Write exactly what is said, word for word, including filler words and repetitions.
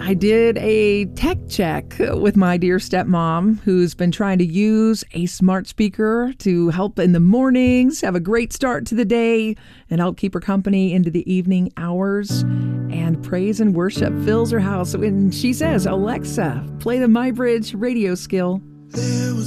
I did a tech check with my dear stepmom, who's been trying to use a smart speaker to help in the mornings, have a great start to the day, and help keep her company into the evening hours. And praise and worship fills her house when she says, "Alexa, play the MyBridge radio skill." There was